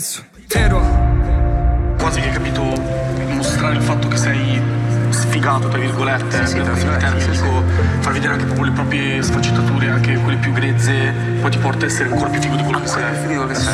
Ero quasi che, capito, mostrare il fatto che sei sfigato, tra virgolette, Sì, per il termine, sì, dico, far vedere anche proprio le proprie sfaccettature, anche quelle più grezze, poi ti porta a essere ancora più figo di quello che sei.